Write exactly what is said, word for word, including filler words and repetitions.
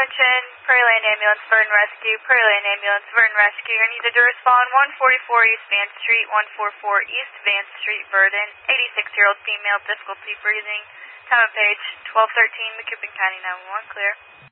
Attention, Prairie Land Ambulance, Vernon Rescue, Prairie Land Ambulance, Vernon Rescue. I need you to respond one forty-four East Vance Street, one forty-four East Vance Street, Verdon. eighty-six-year-old female, difficulty breathing. Time of page twelve thirteen, Macoupin County nine one one, clear.